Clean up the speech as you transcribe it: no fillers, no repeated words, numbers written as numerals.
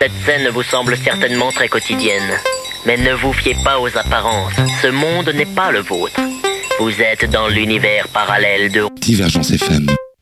Cette scène vous semble certainement très quotidienne. Mais ne vous fiez pas aux apparences. Ce monde n'est pas le vôtre. Vous êtes dans l'univers parallèle de Divergence FM.